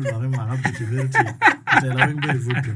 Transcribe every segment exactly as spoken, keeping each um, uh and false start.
lo che ma più diverti se la vengo per futuro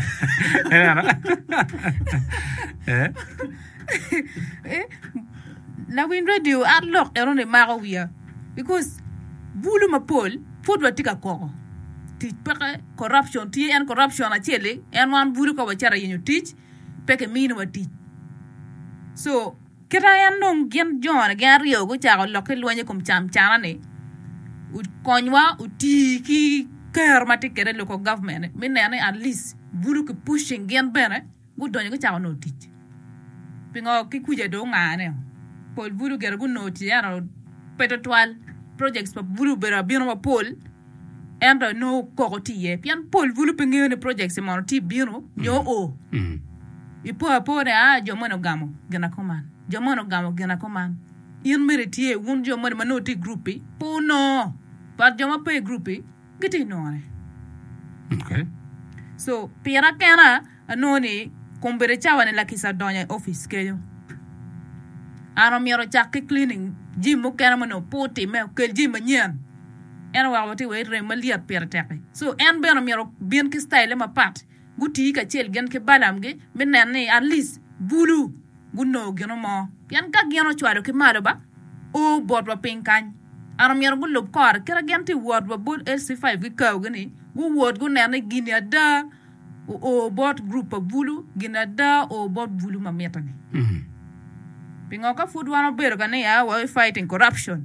eh eh la win radio adlock erone mago wia because bulu ma pol fodwa tika koko ti peke corruption ti en corruption a chele en wan bulu ko wachara yenyu teach peke minu wa teach so kira yan nong gen jon gen rio go cha lo ke luonye kum cham chana ne u konwa u ti ki ker mati kere local government min ne at least bulu ke pushing gen bene go donye go cha no teach pingo ki kuje do ngane pol bulu ger go no ti yaro peto twal projects pa bulu bera bino ma pol endo no kokoti ye pian pol bulu pengene projects mo ti bino nyo o mm ipo apore a jo mono gamo gena koman jo mono gamo gena koman yin meriti e wun jo mono manoti groupi po no par jo ma pe groupi giti no ne okay so pira kana anoni kombere chawane la kisa donya office keyo ano miero chakki cleaning jim mo kana mono poti me kel jim manyen en wa wati we re malia per teke so en beno miero bien ki style ma pat guti ka chel gen ke balam ge menen ni at least bulu gunno geno mo yan ka geno chwaro ke malo ba o bot wa pinkan ano miero gullo kor kera genti word wa bol L C five ge kaw gani gu word gu nene gini ada o bot group of bulu gina da o bot bulu ma metani mm pingo ka food wano bero ka ne ya wa fighting corruption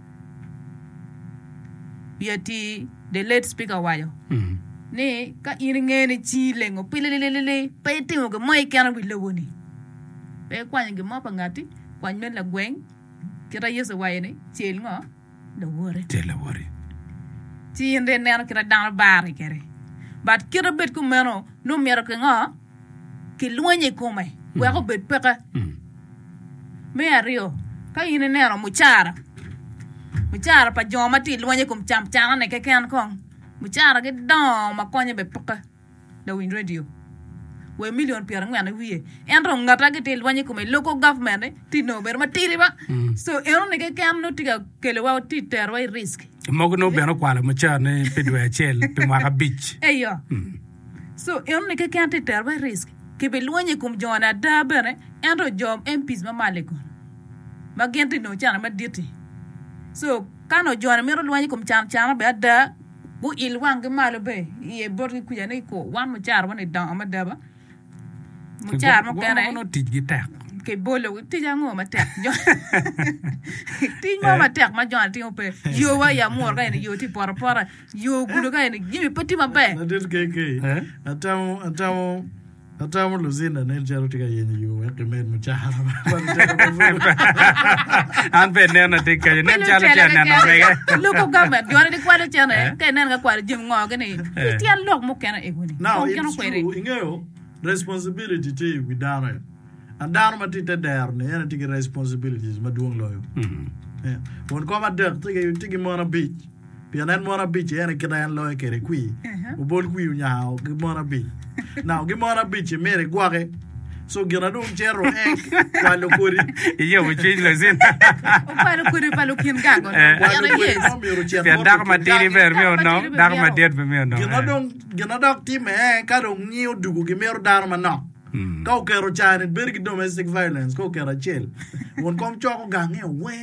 yati the late speaker wayo mm ne ka iringe ni chile ngo pilelelele pete ngo moy kana bi lewoni be kwany ge mo pangati kwany men la gweng kira yeso waye ne chel ngo da wore tele wori ti inde ne kira dan bari kere but kira bet ku meno no mero ke ngo ki luonye kome we ko bet peka mm me ario ka ine ne ro muchara muchara pa joma ti luonye kum cham chana ne ke kan kong muchara ge dom ma konye be peka da win radio we million pier ngwana wiye entro ngata ge te luonye kum local government ti no ber ma tiri ba so ero ne ke kan no tiga kele wa ti ter wa risk mogo no beno kwala mucha ne pedwe chel pe maka beach eyo so ero ne ke kan ti ter wa risk ke be luonye kum jona da bere entro jom M Ps ma maleko ma genti no chana ma diti so kano jona mero luonye kum cham chama be da bu il wange malo be ye bor ku ya ne ko wan mo char woni dan ama daba mo char mo kere no tiji tak ke bolo ti jango ma tek ti ngo ma tek ma jon ti ope yo wa ya mor ga ni yo ti por por yo gulo ga ni yimi peti ma be na dit ke ke atamo atamo atamo luzina ne jaro tika yenye yo ke med mo chara an be ne na tika ne jalo ti na na be loko gamba jona di kwale chene ke nen ga kwale jim ngo ga ni ti an lok mo kana e goni now it's true ingeyo responsibility ti widana and down ma ti te der ne yana tigi responsibilities ma duong loyo mm yeah won ko ma der tigi tigi mona beach pianen mona beach yana kidan loyo kere kui o bol kui nyaaw gi mona beach now gi mona beach mere gwage so gira dum chero ek kwalo kuri iyo mo change la zin kwalo kuri palo kin gago yana yes pia dak ma tiri ver mi no dak ma det be mi no gira dum gira dak ti me ka dum niu dugu gi mer dar ma no ka o kero chane bergi domestic violence ko kera chel won kom choko gange we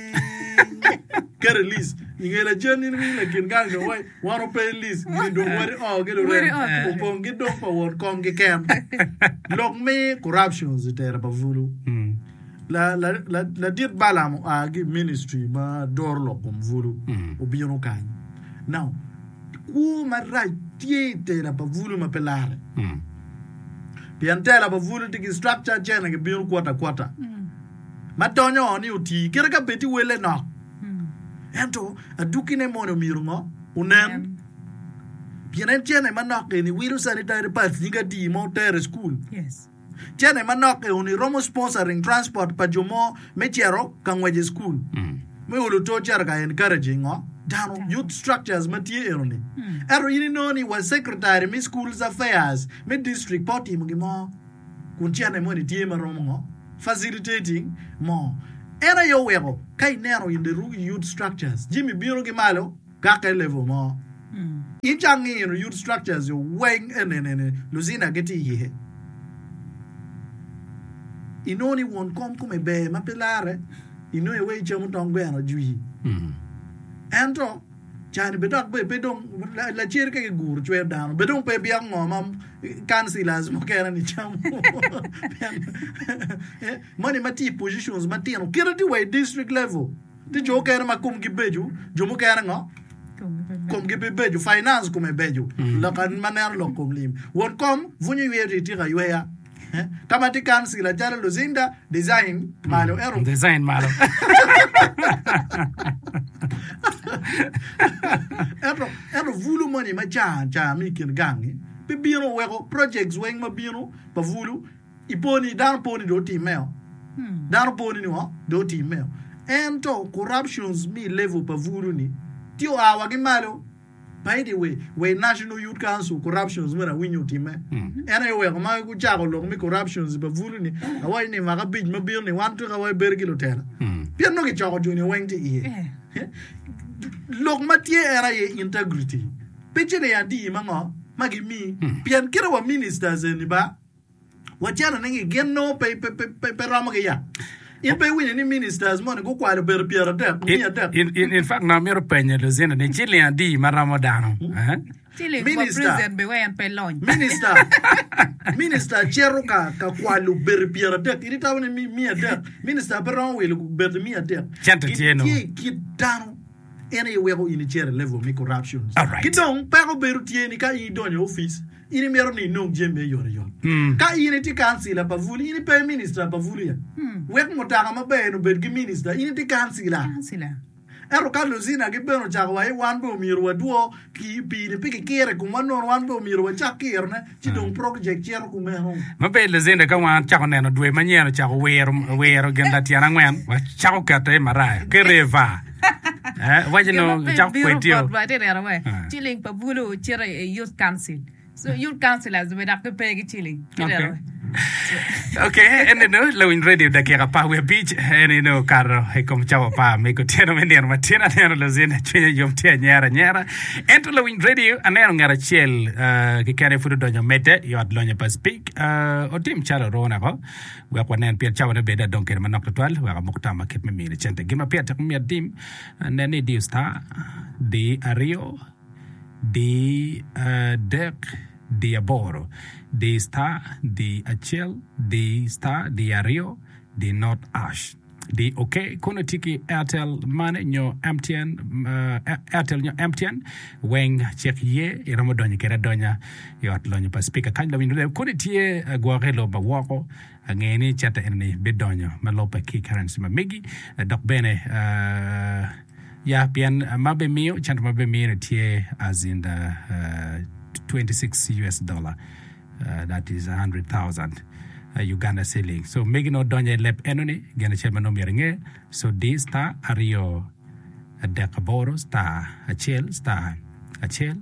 kere lis ingela jeni ni le kin gange we wano pe lis ni do wari o ge do re o pom gi do pa won kom gi kem lok me corruptions itera ba vulu la la la la dit balam a gi ministry ma dor lo kom vulu o biyono kan now ku ma right tie tera ba vulu ma pelare piantela ba vulu tigi structure chena ke bill quarter quarter mm. matonyo oni uti kera ka beti wele no mm. ento adukine mono mirungo unen yeah. Pian chena manok ni wiru sanitary pads niga di mo ter school yes chena manok uni romo sponsoring transport pa jomo mechero kangweje school mm. me ulu to chera ka encouraging o down youth structures matie eroni mm. ero yini noni was secretary mi schools affairs mi district party mugimo kunchiane mo ni tie maromo facilitating mo era yo wego kai nero in the youth structures jimmy biro gi malo ka ka level mo mm. Injangi youth structures you wang and and Luzina geti ye. Inoni won come come be mapelare. Ino e way jamu tongwe ano jui. Ento Chani bedok be bedong la chirka ke gur chwe down bedong pe biang ngomam councilors mo kera ni cham money mati positions mati no kera di way district level di jo kera ma kum gibeju jo mo kera ngo kum gibeju finance kum beju la kan maner lo kum lim won kom vunyi we retira yoya kama ti councilor jara Luzinda design malo ero design malo Ero ero vulu money ma cha cha mi kin gangi pe biro wego projects weng ma biro pa vulu iponi dan poni do timel dan poni ni wa do timel ento corruptions mi level pa vulu ni tio awa gi malo by the way we National Youth Council corruptions mera winyo timel ena we ma ku cha ko lo mi corruptions pa vulu ni awai ni ma ga bij ma biro ni wan tu ga wai bergi lo tera pian no gi cha ko juni weng ti e Lok matie era ye integrity. Pechene ya di manga magi mi pian kira wa ministers ni ba. Wachana nangi genno pe pe pe pe rama ke ya. In pe win ni ministers mo go kwa le ber piera de mi ade. In in fact na mero penya le zena ne chile ya di maramadano. Eh? Chile president be wen pe launch. Minister. Minister Cheruka ka kwa lu ber piera de. Ini tawo ni mi ade. Minister Baron we lu ber mi ade. Chanta tieno. Ki down any way in chair level me corruptions. All right. Kidong pero berutie ni ka i don office. Ini mero ni no jembe yor yor. Ka ini ti council pa vuli ini pe minister pa vuli ya. Wek mo ta ma be no bergi minister ini ti council. Council. Ero ka Luzina ge beno chagwa e wan bo mirwa duo ki pi ni pike kere ku man no wan bo mirwa chakir na ti don project cher ku me ho. Ma be Luzina ka wan chako ne no dwe manyero chako wero wero genda tiana ngwen. Wa chako ka te mara ke reva. Eh, wajino chako kwetio. Ba de era we. Chilling pa bulu chere youth council. So youth council as we dak pe ge chilling. Okay. Okay, and no Lewin Radio da kera pa we beach and no carro e kom chao pa me ko tieno me ner matina ner Luzina chwe yom tia nyara nyara ento Lewin Radio anero ngara chel ke kare fudo donyo mete yo ad lonyo pa speak o tim chalo rona ko we ko nen pia chao ne beda donker manok twal we ga mukta maket me mi chente gima pia tak mi dim nene di sta di ario di dek di aboro di sta di achel di sta di ario di not ash di okay kuna tiki Airtel mane nyo M T N uh, Airtel nyo M T N weng check ye iramo donya kera donya yo atlonyo pa speaker kan lawin le kuna tie gwagelo ba wako ngeni chata ene bedonyo malopa ki currency ma migi dok bene uh, ya pian mabe mio chanta mabe mio tie as in the uh, twenty-six U S dollar. Uh, that is one hundred thousand uh, Uganda ceiling. So making no donye lep enoni gena chema no miringe. So this star ario a decaboro star a chel star a chel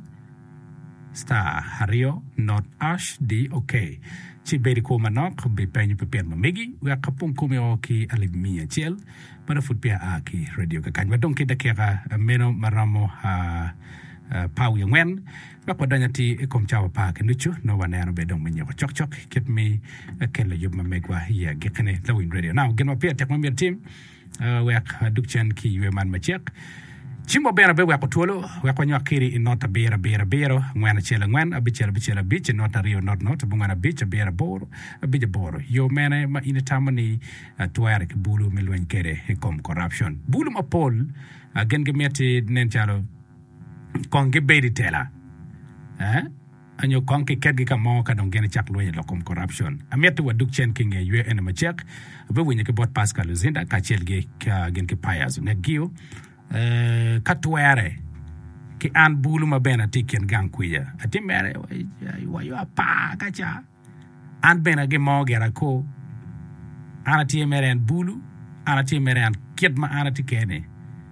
star ario not ash di okay. Chi beri ko manok be penyu pepen mamegi we kapung kumio ki alimia chel para futpia aki radio ka kanwa donki dakera meno maramo ha Uh, pau yang wen wa ko danya ti e kom chawa pa ke nuchu no wa na be dong menyo chok chok ket mi ke le yub ma megwa ya gekene Lewin Radio now gen ma pia tek ma mi team uh, we ak dukchen ki we man ma chek chimbo bera be wa ko tolo wa ko nyakiri in nota bera bera bero ngwana chela ngwan abichela bichela bich nota rio not not bungana bich bera boro abije boro yo mene ma ina tamani uh, tuare ke bulu melwen kere e kom corruption bulu ma pol uh, gen gemeti nen chalo konge bedi tela eh anyo konke kedgi ka mo ka dongene chak loye lokom corruption ametu wa dukchen kinge yue ene ma chek be winye ke bot Pascal Luzinda ka chelge ka gen ke payas ne gio eh katwere ki an bulu ma bena tiken gang kuya atimere wa yo pa ka cha an bena ge mo gera ko ana timere an bulu ana timere an kedma ana tikene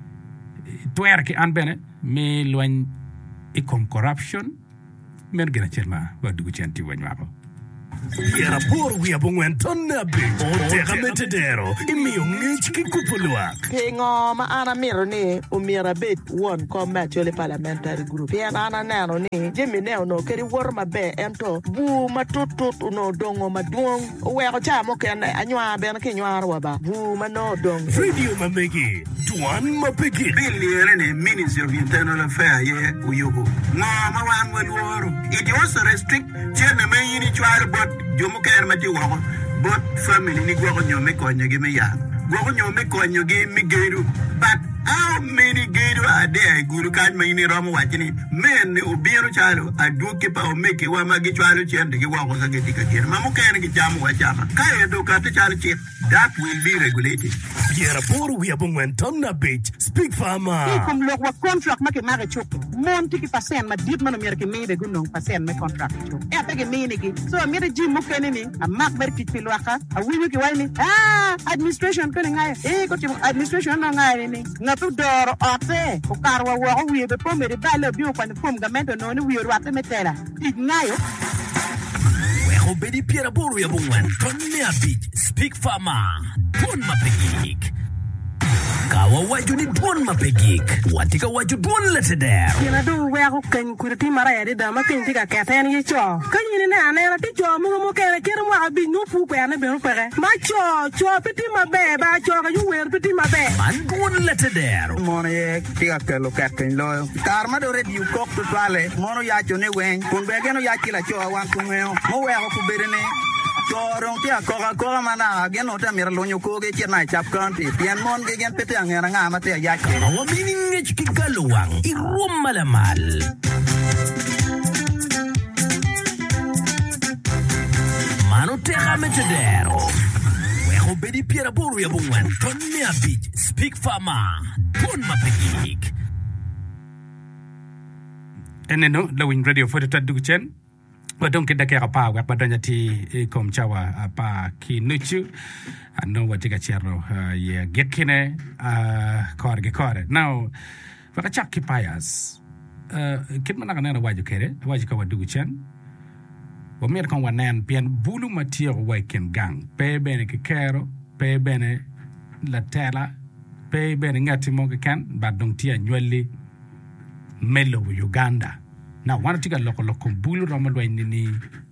twere ki an bena me loin e com corruption mer gena chelma wa dugu chanti wanywa Piera por wia bungwen tonna be. O te gametedero. Imi ngich ki kupulwa. Pingo ma ana miro ni umira bit one combat yole parliamentary group. Pien ana nano ni Jimmy neo no keri war ma be ento bu ma tutut no dongo ma duong. We ko cha mo ken anywa be na kinwa wa ba. Bu ma no dong. Radio mamegi. Duan mapegi. Billion ni Ministry of Internal Affairs ye uyogo. Ma ma wan wel woro. It also restrict chene me yini chwal but jomo ker ma ti wo. But family ni gwo nyome ko nyege me ya. Gwo nyome ko nyege mi geru. But how many geru are there guru kan me ni romo wachini men obiero chalo aduke pa o meke wa magi chwalo chende ge wo ko sage dikager. Ma mo ker gi jamu wa jama. Ka edo ka te chalo chip that will be regulated. Piera por wia bungwen tonna be. Speak farmer. Kom lok wa contract ma ke mare chok. Mon tiki pasen ma dit ma no mer ke me be gunong pasen me contract chok. E apege me ni ki. So me de jim mo kene ni a mak ber ki pilwaka a wi wi ki wai ni. Ah administration ko ngai. E ko tim administration no ngai ni. Ngatu doro ote. Ko karwa wo wi be po me de dalo bi o kwa ni pom gamento no ni wi ro ate metela. Tik ngai. Weho bedi piera por wia bungwen tonna be. Speak farmer. Bon mapegik. Kawa waju ni duan mapegik. Watika waju duan leteder. Kina do we ko kan kurti mara ya da ma kan tika ka tan ye cho. Kan ni na na ti cho mo mo ke kere mo abi nu fu pe na be ru pere. Ma cho cho piti ma be ba cho ka yu wer piti ma be. Man duan leteder. Mono ye tika ke lo kat ken lo. Karma do red you kok to twale. Mono ya cho ne wen. Kun be geno ya kila cho wan ku meo. Mo we ko berene. Chorong tia koka koka mana gen ota mira lonyo koge chena chap kanti pian mon ge gen pete angera nga mate ya ke Awa mining ki galuang irum malamal. Mano te gametedero. Weho bedi piera boru ya bungwan tonna be. Speak farmer. Bon mapegik. Eneno Lawin Radio for the Taduchen. Wadong kita kaya pa wa padanya ti kom chawa pa kinuchu ano watika chero ye gekine kor ge kor now waka chakki payas kit mana kana waju kere waju ka wadu chen wa mer kon wanen pian bulu matier wa ken gang pe bene ke kero pe bene la tela pe bene ngati mo ke kan badong tia nyweli melo Uganda. Now, one thing I look at Bulu Ramalwa nini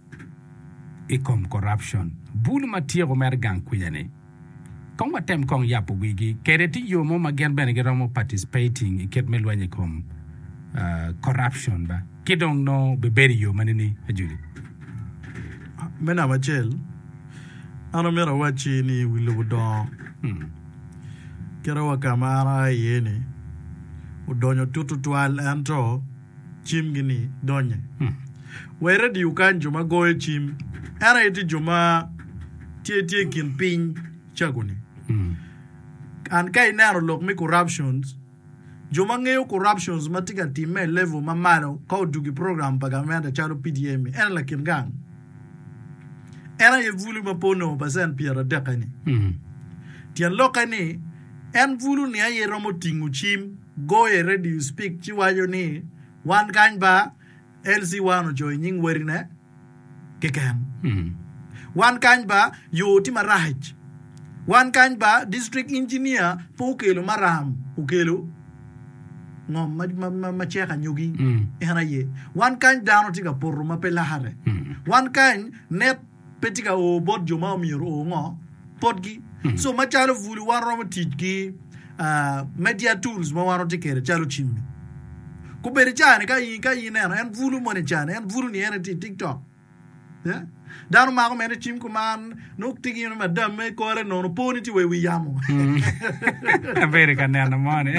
ekom corruption. Bulu matia Romer gang kuyane. Kong what time kong yapu wigi. Kereti yo mo again benegamo participating in ket melwanye kom corruption ba. Kidong no beberi yo manini ajuli. Mena machel. Ano mera wachi ni wilubudon. Kera wakamara yene. Udonyo tutu tual antro. Chim gini donye. Hmm. Where do you can juma go chim? Era iti juma tie tie kin ping chaguni. Hmm. And kai naro lok me corruptions. Juma ngeo corruptions matika time level mamano kau dugi program pagamenta charo P D M. Era la kin gang. Era ye vulu mapono basen piera dekani. Hmm. Tian lokani en vulu ni aye romo tingu chim go ye ready you speak chiwayo ni. One kind ba L C one joining werine keken. Hmm. One kind ba you tima rahaj. One kind ba district engineer pukelo maram pukelo. No ma ma ma cheka nyugi. Ehana ye. One kind down tika porro mapela hare. One kind net petika o bot joma miro o ngo podgi. So machalo vulu one romo tiki uh, media tools ma wano tikere chalo chimmi. Kuberi chane ka yin ka yin na en vulu mo ne chane en vulu ni en TikTok. Yeah. Dano ma ko mene chim ko man no tigi no madam me ko re no no poni ti we wi yamo. Vere kanana mone.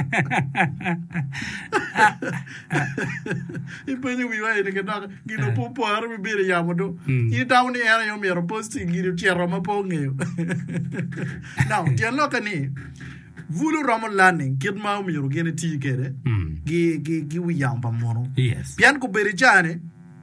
Ipenye wi wa ne ke no gino po po ar mi bere yamo do. I down ni era yo mi ro posting gino chero ma po ngeo. Now, ti lo ka ni vulu romo landing kid ma mi ro gene ti kere. Gi gi gi wi yam pa mono. Yes. Pian ko bere chane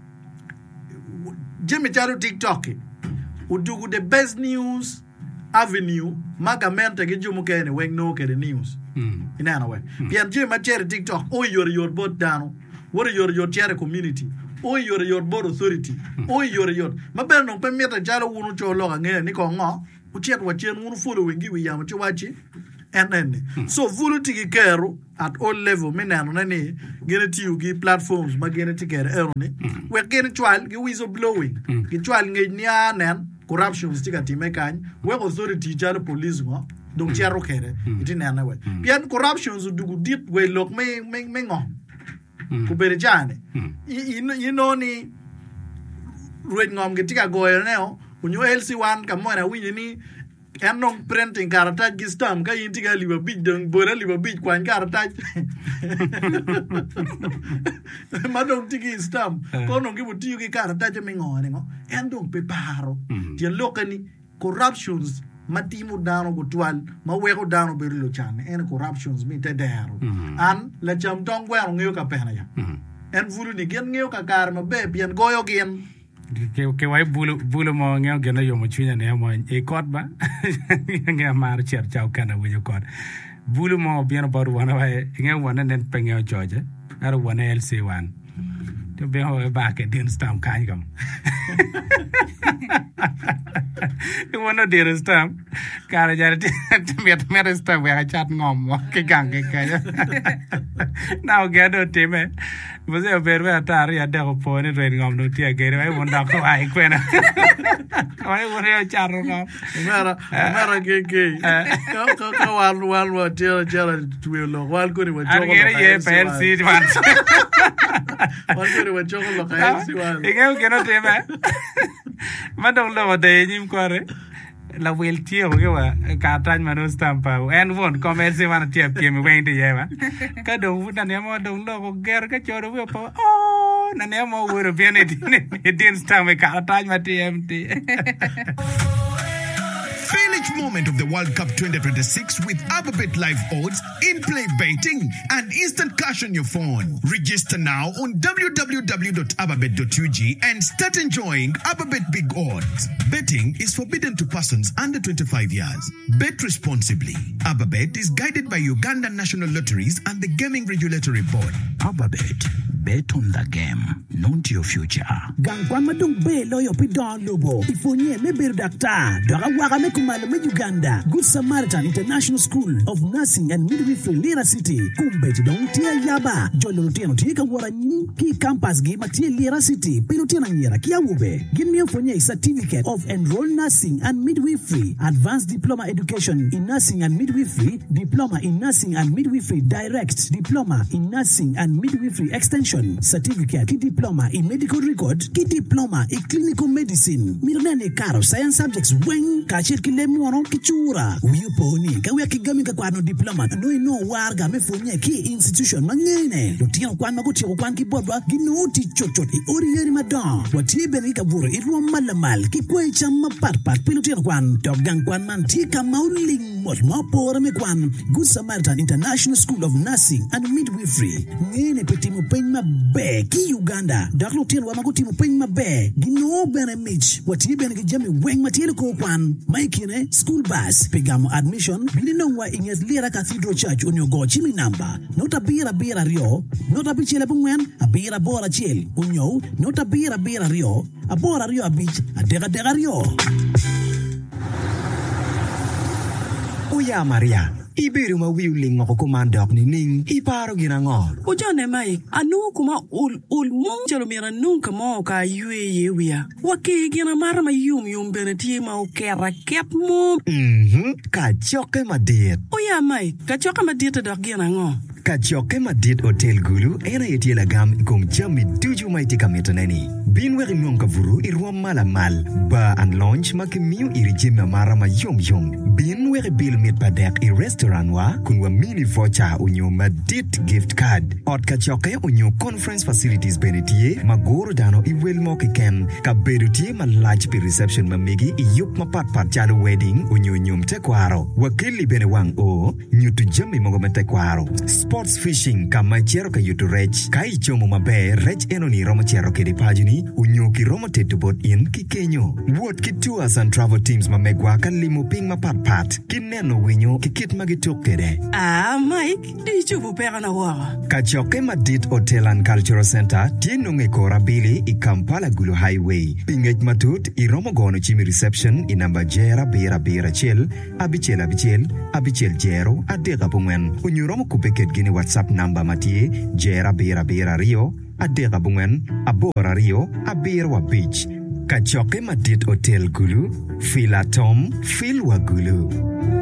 Jimmy Charo TikTok udugu the best news avenue magamenta ke jumu kene weng no ke the news Mm. inana we pian Jimmy Charo TikTok o yor yor bot dano what your your Charo community o yore yot board authority o yore yot maber no pe meta jalo wunu cholo ng'e ni ko ngo uchiet wachien wunu follow wengi wi yamo chiwachi and so vulu tiki kero at all level menano nani gene tiyu gi platforms ma gene tikere erone we gene chwal gi whistle blowing gi chwal ngi nianen corruptions tika time kan we authority jalo police ngo donc chiaro kere iti nana we bien corruptions dugu deep we lok me me me ngo ku bere jane you know ni ruet ngom gi tika goyo neo unyo L C one kamona winyi ni enong printing karataj gi stamp ka yinti ga liba bij dong bora liba bij kwan karataj madong tiki stamp kono ngi buti gi karataj me ngone ngo endong pe paro ti lokani corruptions matimu dano gutwal ma wego dano berlo chane en corruptions mi te dero an la cham tong gwa ngiyo ka pena ya en vulu ni gen ngiyo ka kar ma be bien goyo gen ke ke wai bulu bulu mo ngeo gena yo mo chinya ne mo e kot ba nge mar cher chau kana wi kot bulu mo bien ba wana wai nge wana nen pengeo George ara wana L C one to be ho ba ke din stamp kan gam e wana din stamp kara jare met met stamp wa chat ngom mo ke gang ke ka now gado time Você é ver a tari a dego pone ren ngom no tia gere ai wonda ko ai kwena. Ai wore a charro ngom. Mara mara ke ke. Ka ka ka wan wan wa tia tia tu lo wal ko ni wa jogo. Gere ye per si wan. Wal ko ni wa jogo lo ka si wan. Ige ke no tema. Madong lo de nyim kware. La wel tio ke wa ka tan manu stampa en won commerce wan tia pie mi wen de yema ka do na ne mo do lo ko ger ka choro we pa oh na ne mo woro bien e din stampa ka tan ma T M T. Feel each moment of the World Cup twenty twenty-six with Ababet Live Odds, in-play betting, and instant cash on your phone. Register now on w w w dot ababet dot u g and start enjoying Ababet Big Odds. Betting is forbidden to persons under twenty-five years. Bet responsibly. Ababet is guided by Uganda National Lotteries and the Gaming Regulatory Board. Ababet. Bet on the game, not your future. Gangwan madung be loyo pidon lobo. Ifonye me ber dakta. Dora waga me kumalo me Uganda. Good Samaritan International School of Nursing and Midwifery Lira City. Kumbe tidong tia yaba. Jolo tiano tika wara nyini. Ki campus gi matia Lira City. Pero tia nyera kia wube. Give me a certificate of Enrolled Nursing and Midwifery. Advanced Diploma Education in Nursing and Midwifery. Diploma in Nursing and Midwifery Direct. Diploma in Nursing and Midwifery Extension. Certificate, ki diploma in medical record, ki diploma in clinical medicine. Mirnene karo science subjects wen ka cher ki le mono ki chura. Uyu poni ka we ki gami ka kwano diploma. No no warga me fonye ki institution mangene. Do tiyo kwan mago tiyo kwan ki bodwa gi no ti chochot e ori yeri madan. Wati beni ka buro i ruwa malamal ki kwe chama pat pat pilo tiyo kwan. Dogang kwan man ti ka mauling mot mo pora me kwan. Good Samaritan International School of Nursing and Midwifery. Ngene peti mo penma be ki Uganda daklo tien wa maguti mo pen mabe gino bene mich wati bene ki jami weng matiele ko kwan maikine school bus pegamo admission bilino wa inget Lira Cathedral Church onyo go chimi number nota bira bira rio nota bichele bungwen abira bora chel onyo nota bira bira rio abora rio abich adega dega rio. Oya Maria Ibiru ma wiuling ako kumandok ni ning iparo ginangol. Ujone mai anu kuma ul ul mo jalo mira nunca mo ka yue yewia. Waki gina mara ma yum yum beneti ma o kera kep mo. Mhm. Ka choke ma diet. Oya mai ka choke ma diet dok gina ngo. Ka choke ma diet hotel gulu era yeti la gam ikom jami tuju mai tika metoneni. Bin weri nonka vuru irwa mala mal ba and lunch ma kimiu iri jima mara ma yum yum. Bin weri bill mit padek i restaurant wa kunwa mini voucher unyo ma dit gift card. Ot ka choke unyo conference facilities benetie magoro dano i wel mo ken ka berutie ma large pi reception ma megi i yup ma pat pat jalo wedding unyo nyum te kwaro. Wakili bene wang o nyutu jami mongo me te kwaro. sports fishing kama chero ka yuto rech ka ichomo maber rech eno ni romo chero kedi pajini unyoki romo teto bot in kikenyo wuot ki tours and travel teams mamegwa ka limo ping mapat pat kineno winyo kikit magitok kede ah Mike di chupu pera na wara ka choke madit hotel and cultural center tieno nge kora bili i Kampala Gulu highway pingej matut i romo gono chimi reception i namba jera bera bera chel abichel abichel abichel jero adega bungwen unyuromo kupeket gini WhatsApp namba matie jera bera bera rio adega bungwen abora rio abirwa beach Kachoke Madit Hotel Gulu Filatom Filwa Gulu